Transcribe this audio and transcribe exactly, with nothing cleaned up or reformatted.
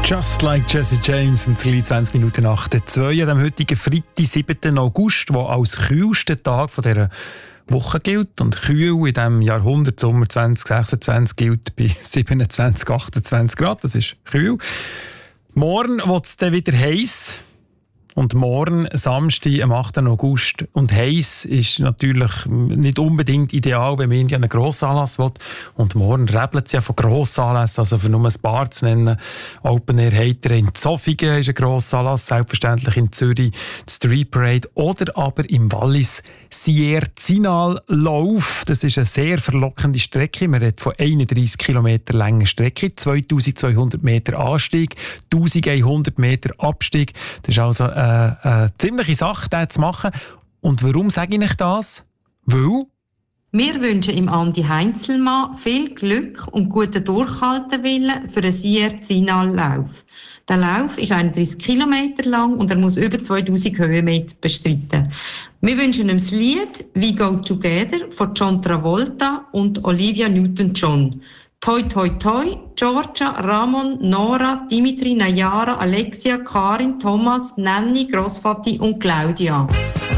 Just like Jesse James um zwanzig Minuten nach der zwei am heutigen Freitag, siebten August, der als kühlster Tag von dieser Woche gilt. Und kühl in diesem Jahrhundert, Sommer zwanzig sechsundzwanzig, gilt bei siebenundzwanzig, achtundzwanzig Grad. Das ist kühl. Morgen wird es dann wieder heiß. Und morgen, Samstag, am achten August. Und heiß ist natürlich nicht unbedingt ideal, wenn man irgendwie einen Grossanlass will. Und morgen rebelt es ja von Grossanlässen, also für nur ein paar zu nennen. Open Air Hater in Zofingen ist ein Grossanlass, selbstverständlich in Zürich, die Street Parade oder aber im Wallis Sierzinal-Lauf. Das ist eine sehr verlockende Strecke. Man redet von einunddreissig Kilometer langen Strecke, zweitausendzweihundert Meter Anstieg, eintausendeinhundert Meter Abstieg. Das ist also eine, eine ziemliche Sache, das zu machen. Und warum sage ich euch das? Weil wir wünschen im Andi Heinzelmann viel Glück und guten Durchhaltewillen für den Sierzinal-Lauf. Der Lauf ist einunddreissig Kilometer lang und er muss über zweitausend Höhenmeter bestreiten. Wir wünschen ihm das Lied «We Go Together» von John Travolta und Olivia Newton-John. Toi, toi, toi, Georgia, Ramon, Nora, Dimitri, Nayara, Alexia, Karin, Thomas, Nanni, Grossvati und Claudia.